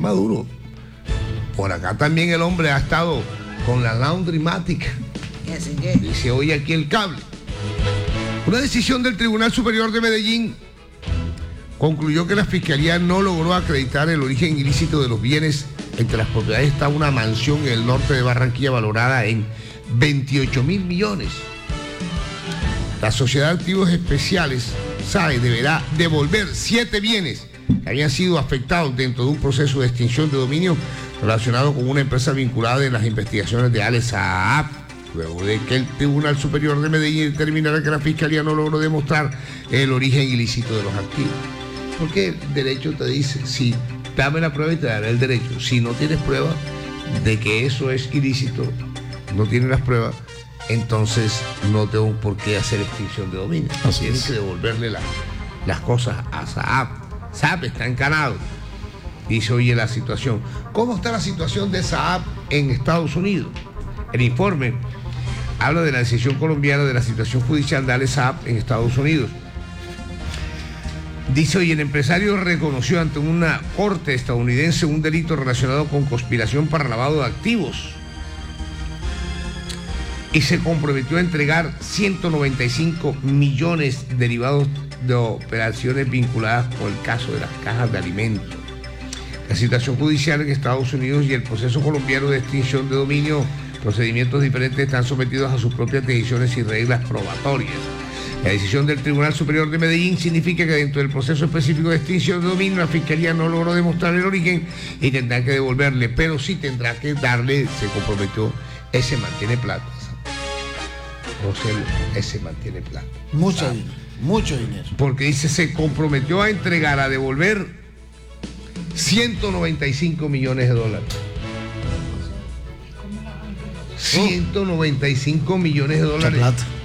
Maduro. Por acá también el hombre ha estado con la Laundrymatic. Así que Dice hoy aquí el cable. Una decisión del Tribunal Superior de Medellín concluyó que la Fiscalía no logró acreditar el origen ilícito de los bienes. Entre las propiedades está una mansión en el norte de Barranquilla valorada en 28.000 millones. La Sociedad de Activos Especiales, SAE, deberá devolver 7 bienes que habían sido afectados dentro de un proceso de extinción de dominio relacionado con una empresa vinculada en las investigaciones de Ale Saab, luego de que el Tribunal Superior de Medellín determinara que la Fiscalía no logró demostrar el origen ilícito de los activos. Porque el derecho te dice, si dame la prueba y te daré el derecho. Si no tienes prueba de que eso es ilícito, no tienes las pruebas, entonces no tengo por qué hacer extinción de dominio. Tienes que devolverle las cosas a Saab. Saab está encanado. Dice, oye, la situación. ¿Cómo está la situación de Saab en Estados Unidos? El informe habla de la decisión colombiana de la situación judicial de Ale Saab en Estados Unidos. Dice, oye, el empresario reconoció ante una corte estadounidense un delito relacionado con conspiración para lavado de activos y se comprometió a entregar 195 millones derivados de operaciones vinculadas con el caso de las cajas de alimentos. La situación judicial en Estados Unidos y el proceso colombiano de extinción de dominio, procedimientos diferentes, están sometidos a sus propias decisiones y reglas probatorias. La decisión del Tribunal Superior de Medellín significa que dentro del proceso específico de extinción de dominio la Fiscalía no logró demostrar el origen y tendrá que devolverle, pero sí tendrá que darle, se comprometió, ese mantiene plata. Ese mantiene plata. mucho dinero, mucho dinero. Porque dice, se comprometió a entregar, a devolver 195 millones de dólares. 195 millones de dólares.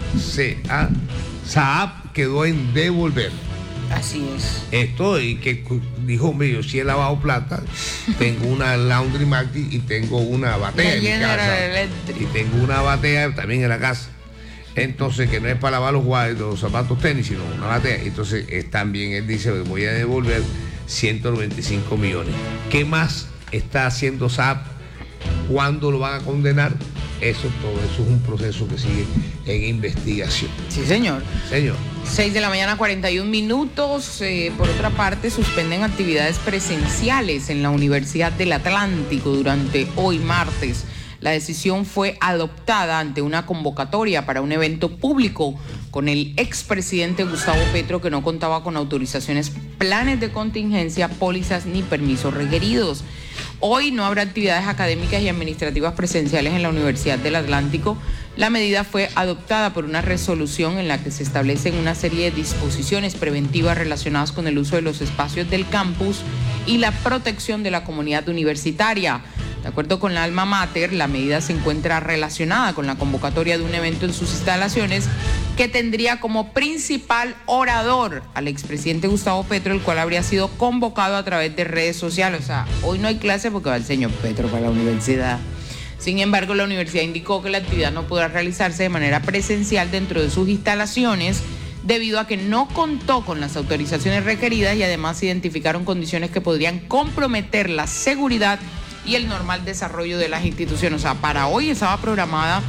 Saab quedó en devolver. Así es. Esto, y que dijo, yo sí he lavado plata, tengo una Laundrymatic y tengo una batea en mi casa. Y tengo una batea también en la casa. Entonces, que no es para lavar los zapatos tenis, sino una batea. Entonces, también él dice, voy a devolver 195 millones. ¿Qué más está haciendo Saab? ¿Cuándo lo van a condenar? Todo eso es un proceso que sigue en investigación. Sí, señor. Señor. 6 de la mañana, 41 minutos. Por otra parte, suspenden actividades presenciales en la Universidad del Atlántico durante hoy martes. La decisión fue adoptada ante una convocatoria para un evento público con el expresidente Gustavo Petro, que no contaba con autorizaciones, planes de contingencia, pólizas ni permisos requeridos. Hoy no habrá actividades académicas y administrativas presenciales en la Universidad del Atlántico. La medida fue adoptada por una resolución en la que se establecen una serie de disposiciones preventivas relacionadas con el uso de los espacios del campus y la protección de la comunidad universitaria. De acuerdo con la alma mater, la medida se encuentra relacionada con la convocatoria de un evento en sus instalaciones que tendría como principal orador al expresidente Gustavo Petro, el cual habría sido convocado a través de redes sociales. O sea, hoy no hay clase porque va el señor Petro para la universidad. Sin embargo, la universidad indicó que la actividad no podrá realizarse de manera presencial dentro de sus instalaciones debido a que no contó con las autorizaciones requeridas y además identificaron condiciones que podrían comprometer la seguridad y el normal desarrollo de las instituciones. O sea, para hoy estaba programada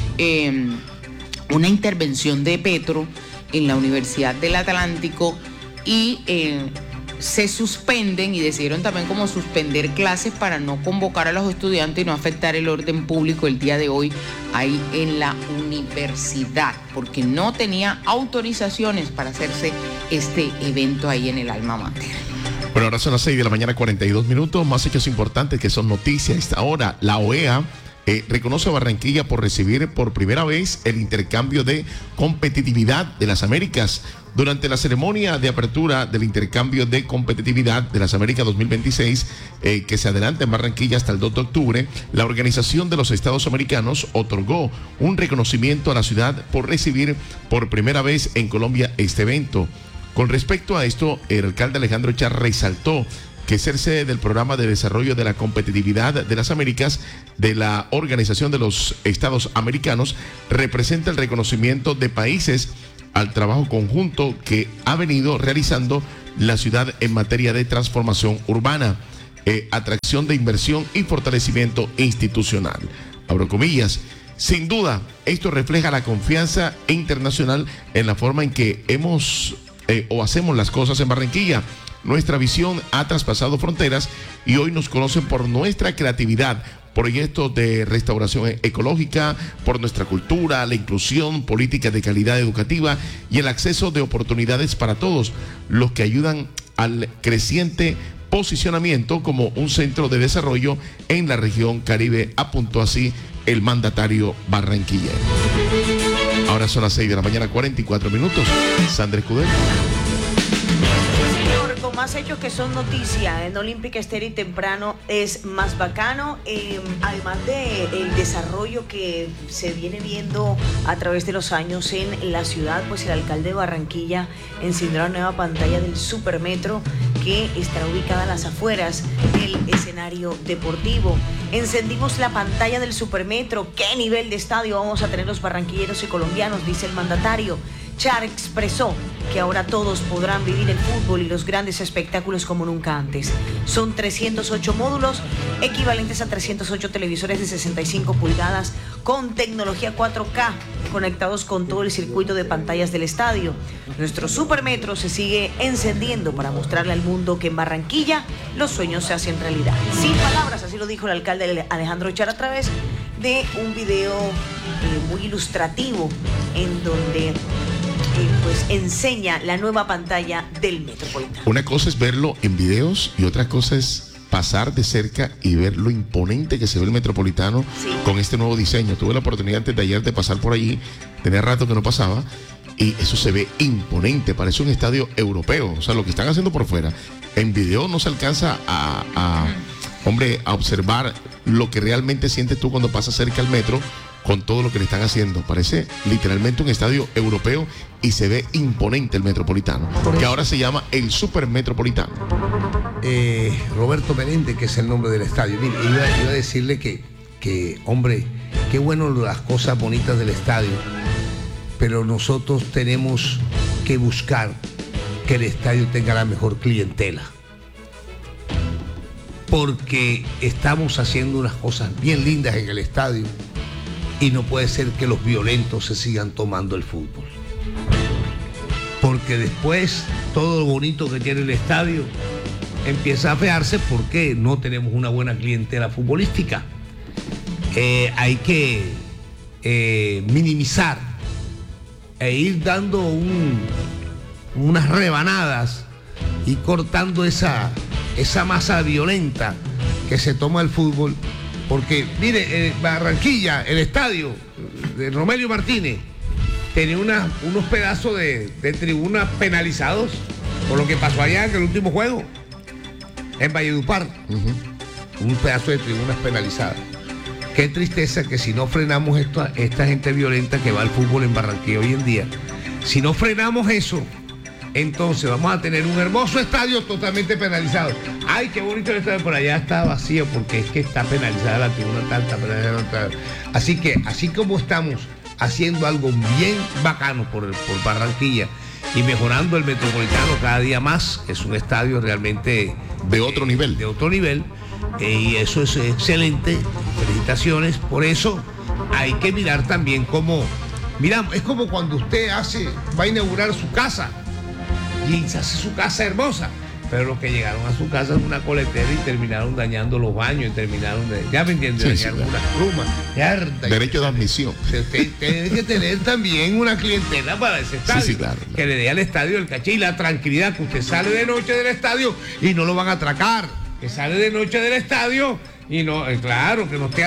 una intervención de Petro en la Universidad del Atlántico y se suspenden y decidieron también como suspender clases para no convocar a los estudiantes y no afectar el orden público el día de hoy ahí en la universidad, porque no tenía autorizaciones para hacerse este evento ahí en el alma mater. Bueno, ahora son las 6 de la mañana, 42 minutos. Más hechos importantes que son noticias a esta hora. La OEA reconoce a Barranquilla por recibir por primera vez el intercambio de competitividad de las Américas. Durante la ceremonia de apertura del intercambio de competitividad de las Américas 2026, que se adelanta en Barranquilla hasta el 2 de octubre, la Organización de los Estados Americanos otorgó un reconocimiento a la ciudad por recibir por primera vez en Colombia este evento. Con respecto a esto, el alcalde Alejandro Char resaltó que ser sede del programa de desarrollo de la competitividad de las Américas de la Organización de los Estados Americanos representa el reconocimiento de países al trabajo conjunto que ha venido realizando la ciudad en materia de transformación urbana. atracción de inversión y fortalecimiento institucional. Abro comillas. Sin duda, esto refleja la confianza internacional en la forma en que hacemos las cosas en Barranquilla. Nuestra visión ha traspasado fronteras y hoy nos conocen por nuestra creatividad, proyectos de restauración ecológica, por nuestra cultura, la inclusión, políticas de calidad educativa y el acceso de oportunidades para todos, los que ayudan al creciente posicionamiento como un centro de desarrollo en la región Caribe, apuntó así el mandatario barranquillero. Ahora son las 6 de la mañana, 44 minutos. Sandra Escudero. Con más hechos que son noticia en Olímpica Estéril temprano es más bacano, además del desarrollo que se viene viendo a través de los años en la ciudad, pues el alcalde de Barranquilla encendió la nueva pantalla del Supermetro que estará ubicada a las afueras del escenario deportivo. Encendimos la pantalla del Supermetro. ¿Qué nivel de estadio vamos a tener los barranquilleros y colombianos?, dice el mandatario. Char expresó que ahora todos podrán vivir el fútbol y los grandes espectáculos como nunca antes. Son 308 módulos, equivalentes a 308 televisores de 65 pulgadas con tecnología 4K, conectados con todo el circuito de pantallas del estadio. Nuestro Supermetro se sigue encendiendo para mostrarle al mundo que en Barranquilla los sueños se hacen realidad. Sin palabras, así lo dijo el alcalde Alejandro Char a través de un video muy ilustrativo en donde pues enseña la nueva pantalla del Metropolitano. Una cosa es verlo en videos y otra cosa es pasar de cerca y ver lo imponente que se ve el Metropolitano, sí, con este nuevo diseño. Tuve la oportunidad antes de ayer de pasar por allí, tenía rato que no pasaba, y eso se ve imponente, parece un estadio europeo. O sea, lo que están haciendo por fuera, en video no se alcanza a observar lo que realmente sientes tú cuando pasas cerca al metro, con todo lo que le están haciendo. Parece literalmente un estadio europeo y se ve imponente el Metropolitano, que ahora se llama el Supermetropolitano. Roberto Menéndez, que es el nombre del estadio. Mire, iba a decirle que, hombre, qué bueno las cosas bonitas del estadio, pero nosotros tenemos que buscar que el estadio tenga la mejor clientela, porque estamos haciendo unas cosas bien lindas en el estadio y no puede ser que los violentos se sigan tomando el fútbol, porque después todo lo bonito que tiene el estadio empieza a fearse porque no tenemos una buena clientela futbolística. Hay que minimizar e ir dando unas rebanadas y cortando esa masa violenta que se toma el fútbol. Porque, mire, Barranquilla, el estadio de Romelio Martínez, tenía unos pedazos de tribunas penalizados por lo que pasó allá en el último juego, en Valledupar. Un pedazo de tribunas penalizadas. Qué tristeza que si no frenamos esta gente violenta que va al fútbol en Barranquilla hoy en día, si no frenamos eso, entonces vamos a tener un hermoso estadio totalmente penalizado. Ay, qué bonito el estadio, por allá está vacío porque es que está penalizada la tribuna tal, está penalizada tal. Así que, así como estamos haciendo algo bien bacano por Barranquilla y mejorando el Metropolitano cada día más, es un estadio realmente de otro nivel. De otro nivel, y eso es excelente. Felicitaciones. Por eso hay que mirar también cómo, mira, es como cuando usted va a inaugurar su casa y se hace su casa hermosa, pero los que llegaron a su casa es una coletera y terminaron dañando los baños y terminaron ya me entiendes, sí, dañar unas plumas. Derecho de admisión. Usted tiene que tener también una clientela para ese estadio, sí, claro. Que le dé al estadio el caché y la tranquilidad, que usted sale de noche del estadio y no lo van a atracar, que sale de noche del estadio y no, claro, que no esté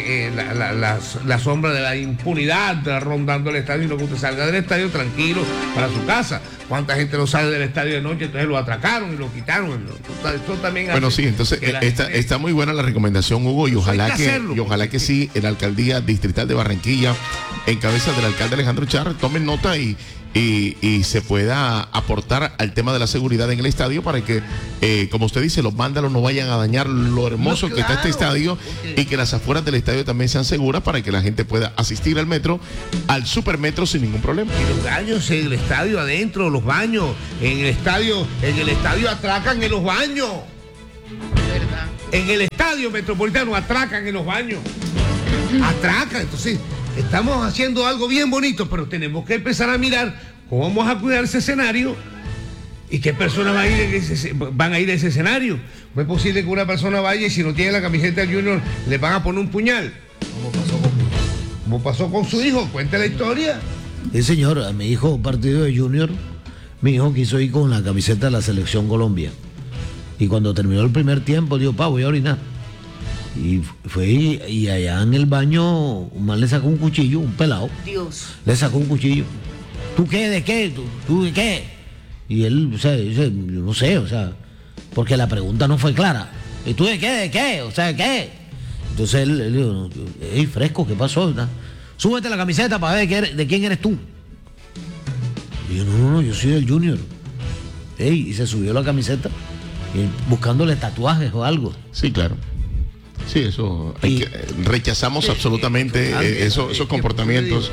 la sombra de la impunidad rondando el estadio, sino que usted salga del estadio tranquilo para su casa. ¿Cuánta gente no sale del estadio de noche? Entonces lo atracaron y lo quitaron. Esto también bueno, sí, entonces está muy buena la recomendación, Hugo, y ojalá que sí, la alcaldía distrital de Barranquilla, en cabeza del alcalde Alejandro Char, tomen nota y se pueda aportar al tema de la seguridad en el estadio para que, como usted dice, los vándalos no vayan a dañar lo hermoso que está este estadio, y que las afueras del estadio también sean seguras para que la gente pueda asistir al metro, al Supermetro sin ningún problema. Y los baños en el estadio adentro, los baños en el estadio atracan en los baños. ¿Verdad? En el estadio Metropolitano atracan en los baños. Atracan. Entonces, estamos haciendo algo bien bonito, pero tenemos que empezar a mirar cómo vamos a cuidar ese escenario y qué personas van a ir a ese escenario. No es posible que una persona vaya y si no tiene la camiseta del Junior le van a poner un puñal. Como pasó con su hijo, cuenta la historia. Sí, señor, a mi hijo, partido de Junior, mi hijo quiso ir con la camiseta de la Selección Colombia. Y cuando terminó el primer tiempo, dijo, voy a orinar. Y fue y allá en el baño, un man le sacó un cuchillo, un pelado. Dios. Le sacó un cuchillo. ¿Tú qué? ¿De qué? ¿Tú de qué? Y él, o sea, dice, no sé, o sea, porque la pregunta no fue clara. ¿Y tú de qué? ¿De qué? O sea, ¿de qué? Entonces él dijo, hey, fresco, ¿qué pasó? Súbete la camiseta para ver de quién eres tú. Y yo, no, yo soy del Junior. Ey, y se subió la camiseta buscándole tatuajes o algo. Sí, claro. Sí, eso. Rechazamos absolutamente esos comportamientos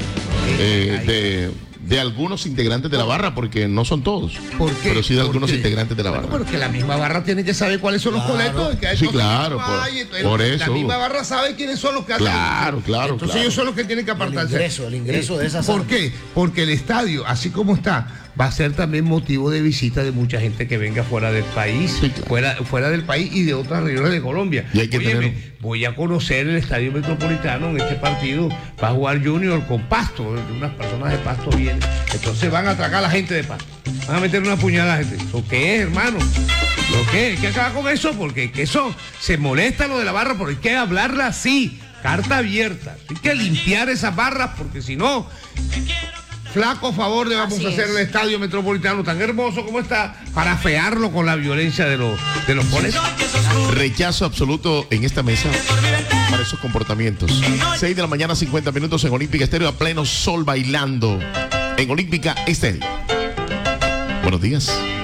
de algunos integrantes de la barra, porque no son todos. ¿Por qué? Pero sí de algunos integrantes de la barra. Porque la misma barra tiene que saber cuáles son los coletos. Sí, claro, por eso. La misma barra sabe quiénes son los que hacen. Claro. Entonces ellos son los que tienen que apartarse. El ingreso de esa sala. ¿Por qué? Porque el estadio, así como está, va a ser también motivo de visita de mucha gente que venga fuera del país, sí, claro. fuera del país y de otras regiones de Colombia. Y hay que voy a conocer el Estadio Metropolitano en este partido. Va a jugar Junior con Pasto, unas personas de Pasto vienen. Entonces van a atracar a la gente de Pasto. Van a meter una puñalada a la gente. ¿Lo qué es, hermano? ¿Lo qué? Hay que acabar con eso porque eso se molesta lo de la barra, pero hay que hablarla así, carta abierta. Hay que limpiar esas barras porque si no... Flaco favor le vamos a hacer el Estadio Metropolitano tan hermoso como está para afearlo con la violencia de los boletos. Rechazo absoluto en esta mesa para esos comportamientos. 6 de la mañana, 50 minutos en Olímpica Estéreo, a pleno sol bailando en Olímpica Estéreo. Buenos días.